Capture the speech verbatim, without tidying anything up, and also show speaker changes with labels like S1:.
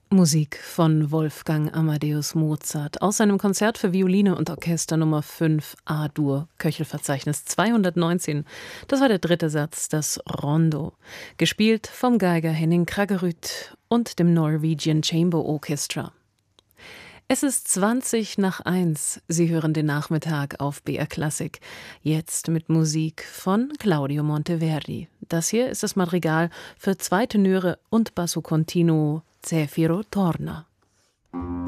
S1: Musik von Wolfgang Amadeus Mozart aus seinem Konzert für Violine und Orchester Nummer fünf A-Dur, Köchelverzeichnis zweihundertneunzehn. Das war der dritte Satz, das Rondo, gespielt vom Geiger Henning Kraggerud und dem Norwegian Chamber Orchestra. Es ist zwanzig nach eins. Sie hören den Nachmittag auf B R Klassik. Jetzt mit Musik von Claudio Monteverdi. Das hier ist das Madrigal für zwei Tenöre und Basso Continuo Zefiro Torna.